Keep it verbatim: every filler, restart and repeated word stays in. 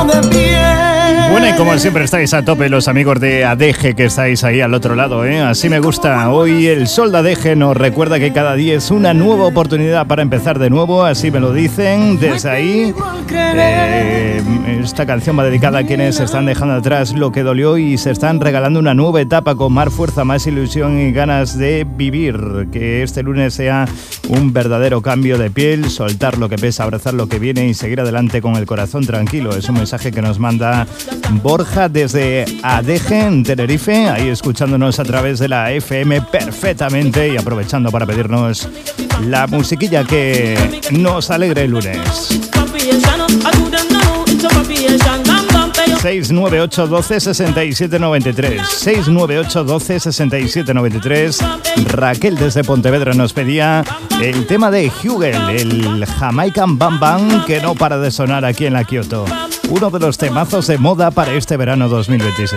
de pie. Bueno, y como siempre estáis a tope los amigos de Adeje que estáis ahí al otro lado, ¿eh? Así me gusta. Hoy el sol de Adeje nos recuerda que cada día es una nueva oportunidad para empezar de nuevo, así me lo dicen desde ahí. Eh, esta canción va dedicada a quienes están dejando atrás lo que dolió y se están regalando una nueva etapa con más fuerza, más ilusión y ganas de vivir. Que este lunes sea un verdadero cambio de piel, soltar lo que pesa, abrazar lo que viene y seguir adelante con el corazón tranquilo. Es un mensaje que nos manda Borja desde Adeje, en Tenerife, ahí escuchándonos a través de la F M perfectamente y aprovechando para pedirnos la musiquilla que nos alegre el lunes. seis nueve ocho doce sesenta y siete noventa y tres seis nueve ocho doce sesenta y siete noventa y tres. Raquel desde Pontevedra nos pedía el tema de Hugel, el Jamaican Bam Bam, que no para de sonar aquí en la Kyoto. Uno de los temazos de moda para este verano dos mil veintiséis.